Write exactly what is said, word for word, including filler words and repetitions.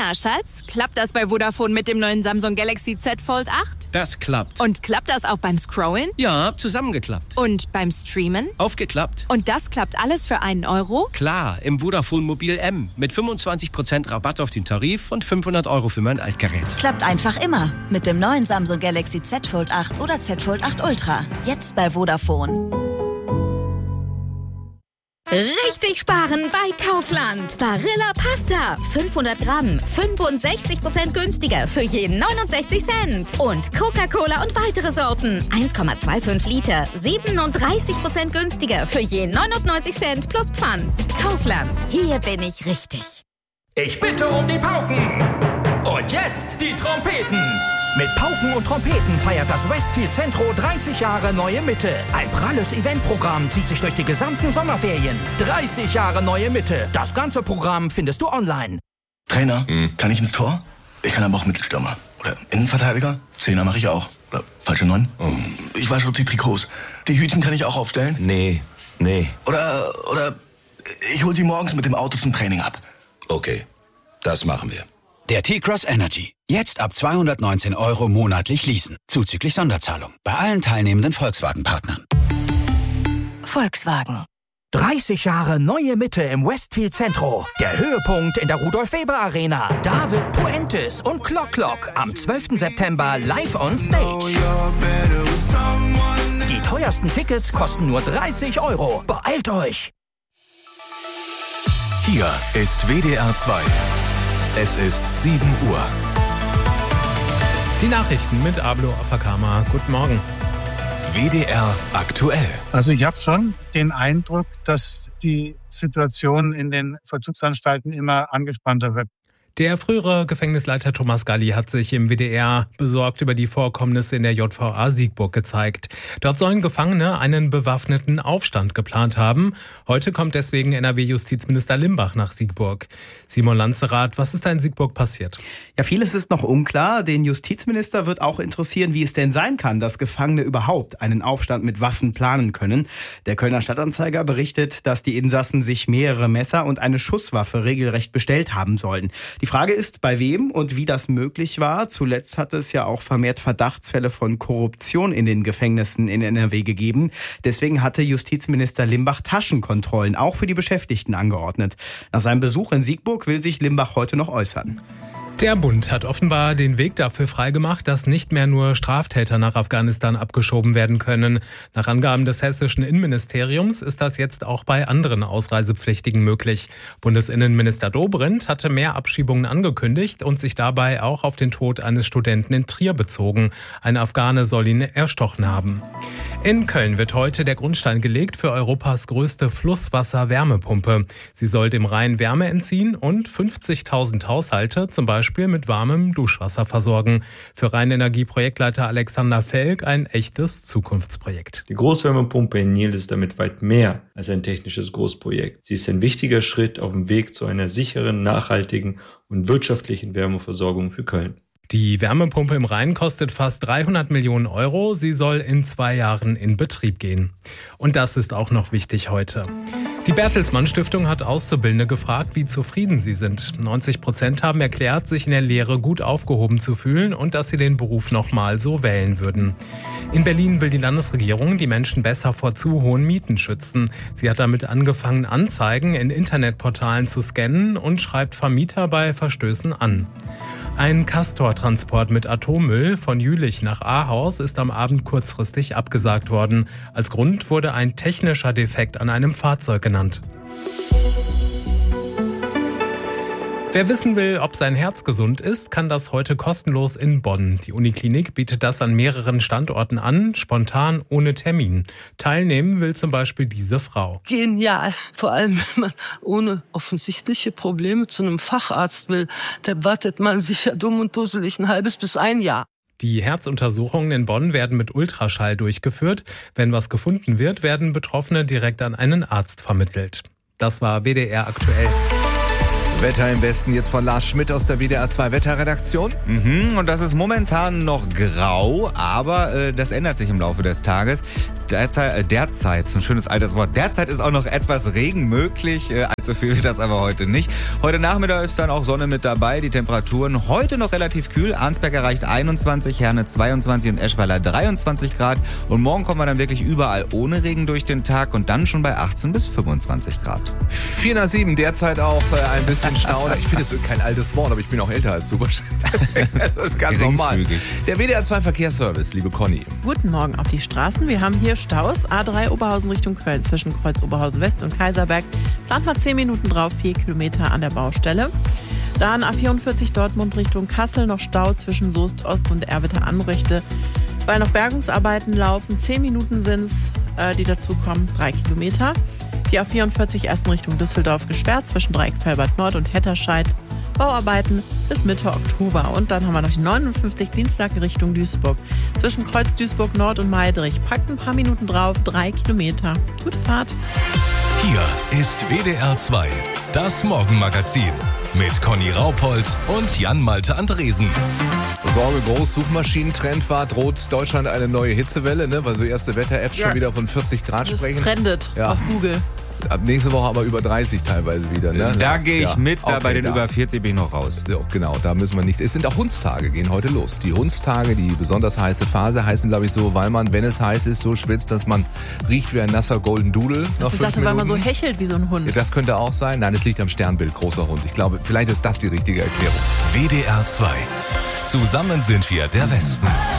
Na, Schatz, klappt das bei Vodafone mit dem neuen Samsung Galaxy Z Fold acht? Das klappt. Und klappt das auch beim Scrollen? Ja, zusammengeklappt. Und beim Streamen? Aufgeklappt. Und das klappt alles für einen Euro? Klar, im Vodafone Mobil M. Mit fünfundzwanzig Prozent Rabatt auf den Tarif und fünfhundert Euro für mein Altgerät. Klappt einfach immer. Mit dem neuen Samsung Galaxy Z Fold acht oder Z Fold acht Ultra. Jetzt bei Vodafone. Richtig sparen bei Kaufland. Barilla Pasta. fünfhundert Gramm. fünfundsechzig Prozent günstiger für jeden neunundsechzig Cent. Und Coca-Cola und weitere Sorten. eins Komma fünfundzwanzig Liter. siebenunddreißig Prozent günstiger für jeden neunundneunzig Cent plus Pfand. Kaufland. Hier bin ich richtig. Ich bitte um die Pauken. Und jetzt die Trompeten. Mit Pauken und Trompeten feiert das Westfield Centro dreißig Jahre Neue Mitte. Ein pralles Eventprogramm zieht sich durch die gesamten Sommerferien. dreißig Jahre Neue Mitte. Das ganze Programm findest du online. Trainer, hm. kann ich ins Tor? Ich kann aber auch Mittelstürmer. Oder Innenverteidiger? Zehner mache ich auch. Oder falsche Neun? Oh. Ich wasche die Trikots. Die Hütchen kann ich auch aufstellen? Nee, nee. Oder, oder ich hol sie morgens mit dem Auto zum Training ab. Okay, das machen wir. Der T-Cross Energy. Jetzt ab zweihundertneunzehn Euro monatlich leasen. Zuzüglich Sonderzahlung. Bei allen teilnehmenden Volkswagen-Partnern. Volkswagen. dreißig Jahre Neue Mitte im Westfield Centro. Der Höhepunkt in der Rudolf-Weber-Arena. David Puentes und Clock Clock am zwölften September live on stage. Die teuersten Tickets kosten nur dreißig Euro. Beeilt euch! Hier ist W D R zwei. Es ist sieben Uhr. Die Nachrichten mit Ablo Afakama. Guten Morgen. W D R aktuell. Also ich habe schon den Eindruck, dass die Situation in den Vollzugsanstalten immer angespannter wird. Der frühere Gefängnisleiter Thomas Galli hat sich im W D R besorgt über die Vorkommnisse in der J V A Siegburg gezeigt. Dort sollen Gefangene einen bewaffneten Aufstand geplant haben. Heute kommt deswegen N R W-Justizminister Limbach nach Siegburg. Simon Lanzerath, was ist da in Siegburg passiert? Ja, vieles ist noch unklar. Den Justizminister wird auch interessieren, wie es denn sein kann, dass Gefangene überhaupt einen Aufstand mit Waffen planen können. Der Kölner Stadtanzeiger berichtet, dass die Insassen sich mehrere Messer und eine Schusswaffe regelrecht bestellt haben sollen. Die Frage ist, bei wem und wie das möglich war. Zuletzt hat es ja auch vermehrt Verdachtsfälle von Korruption in den Gefängnissen in N R W gegeben. Deswegen hatte Justizminister Limbach Taschenkontrollen auch für die Beschäftigten angeordnet. Nach seinem Besuch in Siegburg will sich Limbach heute noch äußern. Der Bund hat offenbar den Weg dafür freigemacht, dass nicht mehr nur Straftäter nach Afghanistan abgeschoben werden können. Nach Angaben des hessischen Innenministeriums ist das jetzt auch bei anderen Ausreisepflichtigen möglich. Bundesinnenminister Dobrindt hatte mehr Abschiebungen angekündigt und sich dabei auch auf den Tod eines Studenten in Trier bezogen. Ein Afghane soll ihn erstochen haben. In Köln wird heute der Grundstein gelegt für Europas größte Flusswasser-Wärmepumpe. Sie soll dem Rhein Wärme entziehen und fünfzigtausend Haushalte zum Beispiel mit warmem Duschwasser versorgen. Für Rheinenergie-Projektleiter Alexander Felk ein echtes Zukunftsprojekt. Die Großwärmepumpe in Nil ist damit weit mehr als ein technisches Großprojekt. Sie ist ein wichtiger Schritt auf dem Weg zu einer sicheren, nachhaltigen und wirtschaftlichen Wärmeversorgung für Köln. Die Wärmepumpe im Rhein kostet fast dreihundert Millionen Euro. Sie soll in zwei Jahren in Betrieb gehen. Und das ist auch noch wichtig heute. Die Bertelsmann Stiftung hat Auszubildende gefragt, wie zufrieden sie sind. neunzig Prozent haben erklärt, sich in der Lehre gut aufgehoben zu fühlen und dass sie den Beruf nochmal so wählen würden. In Berlin will die Landesregierung die Menschen besser vor zu hohen Mieten schützen. Sie hat damit angefangen, Anzeigen in Internetportalen zu scannen und schreibt Vermieter bei Verstößen an. Ein Castor-Transport mit Atommüll von Jülich nach Ahaus ist am Abend kurzfristig abgesagt worden. Als Grund wurde ein technischer Defekt an einem Fahrzeug genannt. Wer wissen will, ob sein Herz gesund ist, kann das heute kostenlos in Bonn. Die Uniklinik bietet das an mehreren Standorten an, spontan, ohne Termin. Teilnehmen will zum Beispiel diese Frau. Genial. Vor allem, wenn man ohne offensichtliche Probleme zu einem Facharzt will, da wartet man sicher dumm und dusselig ein halbes bis ein Jahr. Die Herzuntersuchungen in Bonn werden mit Ultraschall durchgeführt. Wenn was gefunden wird, werden Betroffene direkt an einen Arzt vermittelt. Das war W D R aktuell. Wetter im Westen jetzt von Lars Schmidt aus der W D R zwei Wetterredaktion. Mhm, und das ist momentan noch grau, aber äh, das ändert sich im Laufe des Tages. Derzeit, äh, derzeit, so ein schönes altes Wort, derzeit ist auch noch etwas Regen möglich, äh, allzu viel wird das aber heute nicht. Heute Nachmittag ist dann auch Sonne mit dabei, die Temperaturen heute noch relativ kühl. Arnsberg erreicht einundzwanzig, Herne zweiundzwanzig und Eschweiler dreiundzwanzig Grad. Und morgen kommen wir dann wirklich überall ohne Regen durch den Tag und dann schon bei achtzehn bis fünfundzwanzig Grad. vier nach sieben, derzeit auch äh, ein bisschen Stau. Ich finde, es ist kein altes Wort, aber ich bin auch älter als du. Das ist ganz normal. Der W D R zwei Verkehrsservice, liebe Conny. Guten Morgen auf die Straßen. Wir haben hier Staus. A drei Oberhausen Richtung Köln zwischen Kreuz Oberhausen West und Kaiserberg. Plant mal zehn Minuten drauf, vier Kilometer an der Baustelle. Dann A vierundvierzig Dortmund Richtung Kassel, noch Stau zwischen Soest Ost und Erwitte Anrichte. Weil noch Bergungsarbeiten laufen, zehn Minuten sind es, äh, die dazukommen, drei Kilometer. Die A vierundvierzig ersten Richtung Düsseldorf gesperrt, zwischen Dreieckfelbert Nord und Hetterscheid. Bauarbeiten bis Mitte Oktober. Und dann haben wir noch die neunundfünfzig Dienstag Richtung Duisburg. Zwischen Kreuz Duisburg Nord und Meidrich. Packt ein paar Minuten drauf, drei Kilometer. Gute Fahrt. Hier ist W D R zwei, das Morgenmagazin mit Conny Raupold und Jan-Malte Andresen. Sorge groß, Suchmaschinentrendfahrt, droht Deutschland eine neue Hitzewelle, ne? Weil so erste Wetter-Apps ja. schon wieder von vierzig Grad das sprechen. Das trendet ja. auf Google. Ab nächste Woche aber über dreißig teilweise wieder. Ne? Da gehe ich ja. mit, da okay, bei den da. über vierzig bin ich noch raus. So, genau, da müssen wir nicht. Es sind auch Hundstage, gehen heute los. Die Hundstage, die besonders heiße Phase, heißen glaube ich so, weil man, wenn es heiß ist, so schwitzt, dass man riecht wie ein nasser Golden Doodle. Also ich dachte, weil man so hechelt wie so ein Hund. Ja, das könnte auch sein. Nein, es liegt am Sternbild, großer Hund. Ich glaube, vielleicht ist das die richtige Erklärung. W D R zwei. Zusammen sind wir der Westen.